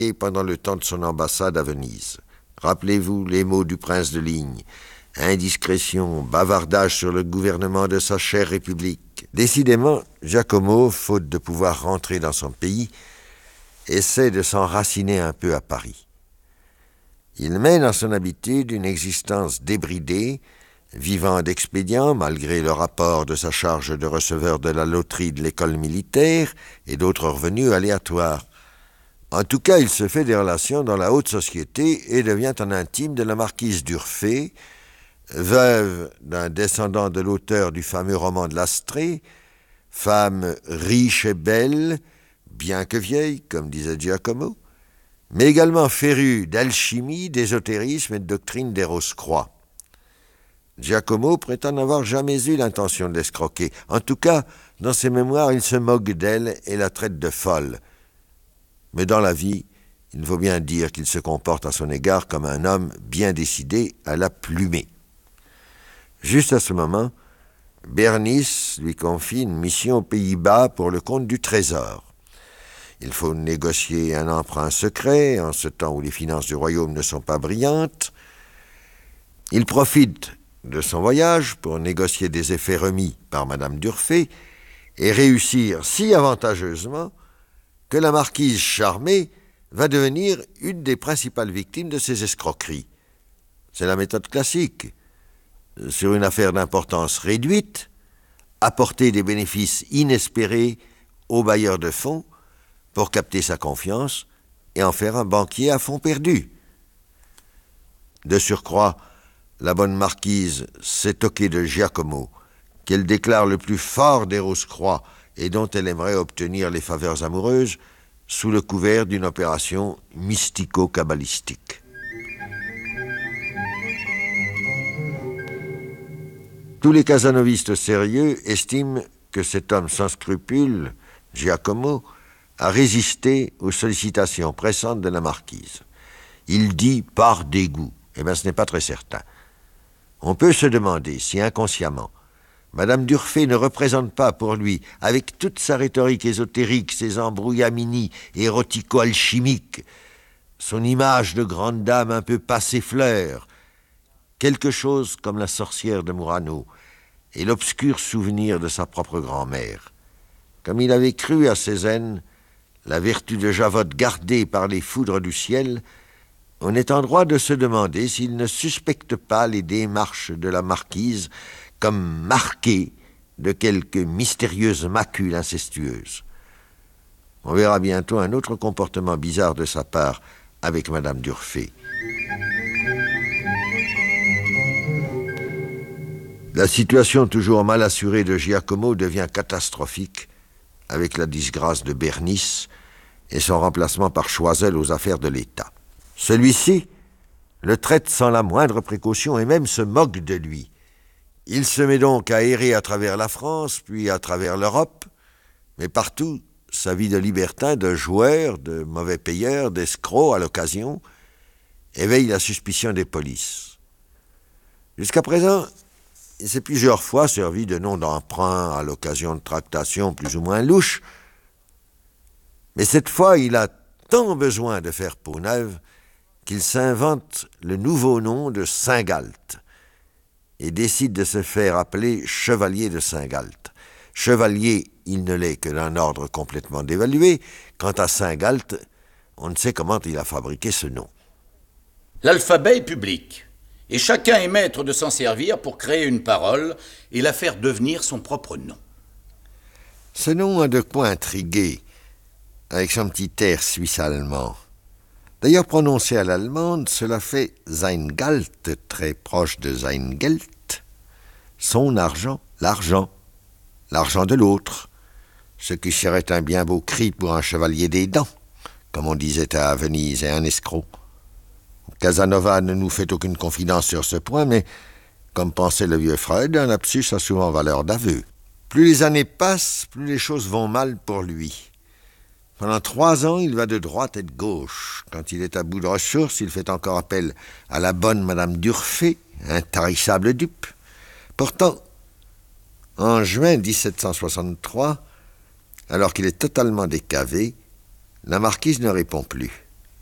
et pendant le temps de son ambassade à Venise. Rappelez-vous les mots du prince de Ligne. Indiscrétion, bavardage sur le gouvernement de sa chère République. Décidément, Giacomo, faute de pouvoir rentrer dans son pays, essaie de s'enraciner un peu à Paris. Il mène à son habitude une existence débridée, vivant d'expédients malgré le rapport de sa charge de receveur de la loterie de l'école militaire et d'autres revenus aléatoires. En tout cas, il se fait des relations dans la haute société et devient un intime de la marquise d'Urfé, veuve d'un descendant de l'auteur du fameux roman de l'Astrée, femme riche et belle, bien que vieille, comme disait Giacomo, mais également férue d'alchimie, d'ésotérisme et de doctrine des Rose-Croix. Giacomo prétend n'avoir jamais eu l'intention de l'escroquer. En tout cas, dans ses mémoires, il se moque d'elle et la traite de folle. Mais dans la vie, il faut bien dire qu'il se comporte à son égard comme un homme bien décidé à la plumer. Juste à ce moment, Bernice lui confie une mission aux Pays-Bas pour le compte du Trésor. Il faut négocier un emprunt secret, en ce temps où les finances du royaume ne sont pas brillantes. Il profite de son voyage pour négocier des effets remis par Madame d'Urfé et réussir si avantageusement que la marquise charmée va devenir une des principales victimes de ces escroqueries. C'est la méthode classique. Sur une affaire d'importance réduite, apporter des bénéfices inespérés au bailleur de fonds pour capter sa confiance et en faire un banquier à fonds perdus. De surcroît, la bonne marquise s'est toquée de Giacomo, qu'elle déclare le plus fort des Rose-Croix et dont elle aimerait obtenir les faveurs amoureuses sous le couvert d'une opération mystico-kabbalistique. Tous les casanovistes sérieux estiment que cet homme sans scrupules, Giacomo, a résisté aux sollicitations pressantes de la marquise. Il dit par dégoût. Eh bien, ce n'est pas très certain. On peut se demander si inconsciemment, Madame d'Urfé ne représente pas pour lui, avec toute sa rhétorique ésotérique, ses embrouillamini érotico-alchimiques, son image de grande dame un peu passée fleur, quelque chose comme la sorcière de Murano et l'obscur souvenir de sa propre grand-mère. Comme il avait cru à Cézanne, la vertu de Javotte gardée par les foudres du ciel, on est en droit de se demander s'il ne suspecte pas les démarches de la marquise comme marquées de quelque mystérieuse macule incestueuse. On verra bientôt un autre comportement bizarre de sa part avec Madame d'Urfé. La situation toujours mal assurée de Giacomo devient catastrophique avec la disgrâce de Bernice et son remplacement par Choiseul aux affaires de l'État. Celui-ci le traite sans la moindre précaution et même se moque de lui. Il se met donc à errer à travers la France, puis à travers l'Europe, mais partout, sa vie de libertin, de joueur, de mauvais payeur, d'escroc à l'occasion, éveille la suspicion des polices. Jusqu'à présent, il s'est plusieurs fois servi de noms d'emprunt à l'occasion de tractations plus ou moins louches, mais cette fois, il a tant besoin de faire peau neuve qu'il s'invente le nouveau nom de Saint-Galt et décide de se faire appeler Chevalier de Saint-Galt. Chevalier, il ne l'est que d'un ordre complètement dévalué. Quant à Saint-Galt, on ne sait comment il a fabriqué ce nom. L'alphabet est public, et chacun est maître de s'en servir pour créer une parole et la faire devenir son propre nom. Ce nom a de quoi intriguer, avec son petit air suisse-allemand. D'ailleurs, prononcé à l'allemande, cela fait sein Galt, très proche de sein Geld, son argent, l'argent de l'autre, ce qui serait un bien beau cri pour un chevalier des dents, comme on disait à Venise, et un escroc. Casanova ne nous fait aucune confidence sur ce point, mais, comme pensait le vieux Freud, un lapsus a souvent valeur d'aveu. Plus les années passent, plus les choses vont mal pour lui. Pendant 3 ans, il va de droite et de gauche. Quand il est à bout de ressources, il fait encore appel à la bonne Madame d'Urfé, intarissable dupe. Pourtant, en juin 1763, alors qu'il est totalement décavé, la marquise ne répond plus.